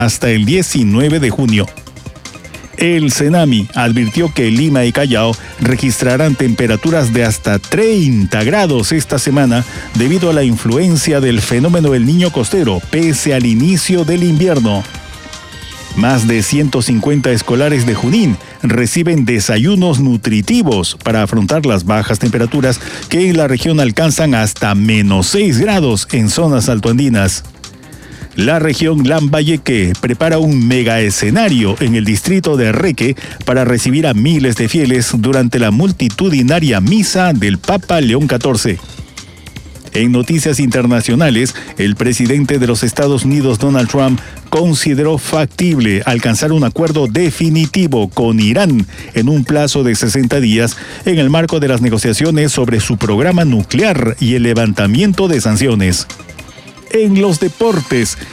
hasta el 19 de junio. El CENAMI advirtió que Lima y Callao registrarán temperaturas de hasta 30 grados esta semana debido a la influencia del fenómeno El Niño costero, pese al inicio del invierno. Más de 150 escolares de Junín reciben desayunos nutritivos para afrontar las bajas temperaturas que en la región alcanzan hasta -6 grados en zonas altoandinas. La región Lambayeque prepara un mega escenario en el distrito de Reque para recibir a miles de fieles durante la multitudinaria misa del Papa León XIV. En noticias internacionales, el presidente de los Estados Unidos, Donald Trump, consideró factible alcanzar un acuerdo definitivo con Irán en un plazo de 60 días en el marco de las negociaciones sobre su programa nuclear y el levantamiento de sanciones. En los deportes,